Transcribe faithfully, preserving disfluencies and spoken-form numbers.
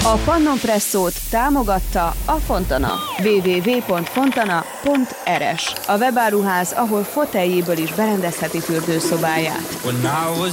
A Pannonpresszót támogatta a Fontana. double-u double-u double-u pont fontana pont r s. A webáruház, ahol foteljéből is berendezheti fürdőszobáját.